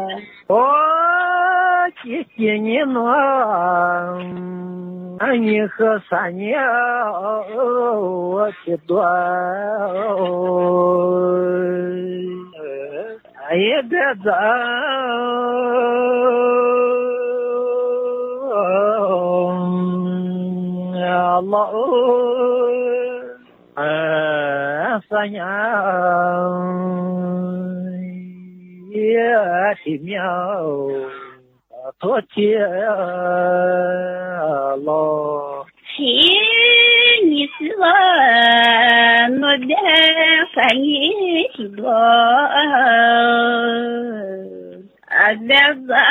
我谢谢你呢，你和3年我去多，也别走。老3年也是苗多钱了。 你是我的3年是多，别走。